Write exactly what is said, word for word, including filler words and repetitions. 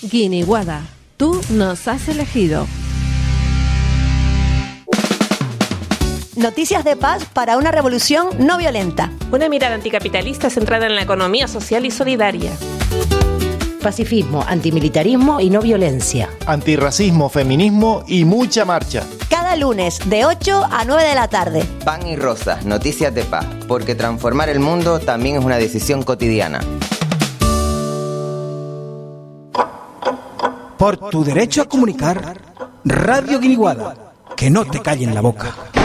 Guiniguada, tú nos has elegido. Noticias de paz para una revolución no violenta. Una mirada anticapitalista centrada en la economía social y solidaria. Pacifismo, antimilitarismo y no violencia. Antirracismo, feminismo y mucha marcha. Cada lunes de ocho a nueve de la tarde. Pan y Rosas, noticias de paz, porque transformar el mundo también es una decisión cotidiana. Por tu derecho a comunicar, Radio Guiniguada, que no te callen la boca.